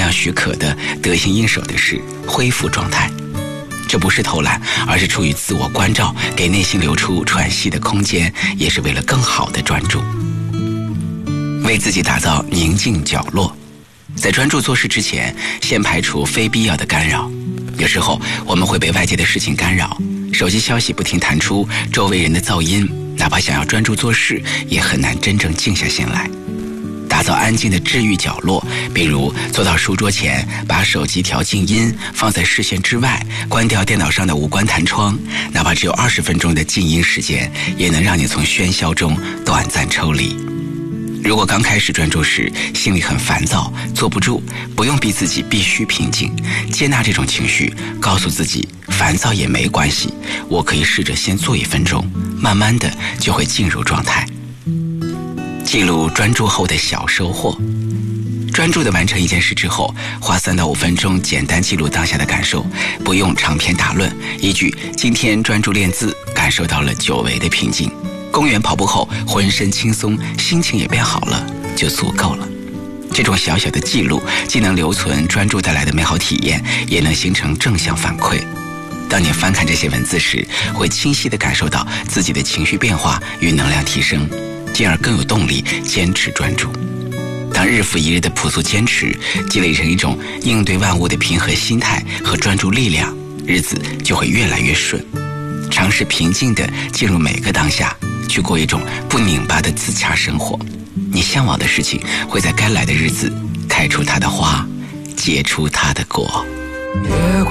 量许可的得心应手的是恢复状态。这不是偷懒，而是出于自我关照，给内心留出喘息的空间，也是为了更好的专注。为自己打造宁静角落，在专注做事之前，先排除非必要的干扰。有时候我们会被外界的事情干扰，手机消息不停弹出，周围人的噪音，哪怕想要专注做事，也很难真正静下心来。打造安静的治愈角落，比如坐到书桌前，把手机调静音，放在视线之外，关掉电脑上的无关弹窗，哪怕只有20分钟的静音时间，也能让你从喧嚣中短暂抽离。如果刚开始专注时心里很烦躁，坐不住，不用逼自己必须平静，接纳这种情绪，告诉自己烦躁也没关系，我可以试着先做1分钟，慢慢的就会进入状态。记录专注后的小收获。专注地完成一件事之后，花3到5分钟简单记录当下的感受，不用长篇大论，一句今天专注练字，感受到了久违的平静，公园跑步后浑身轻松，心情也变好了，就足够了。这种小小的记录既能留存专注带来的美好体验，也能形成正向反馈。当你翻看这些文字时，会清晰地感受到自己的情绪变化与能量提升，进而更有动力坚持专注。当日复一日的朴素坚持积累成一种应对万物的平和心态和专注力量，日子就会越来越顺。尝试平静地进入每个当下，去过一种不拧巴的自洽生活，你向往的事情会在该来的日子开出它的花，结出它的果。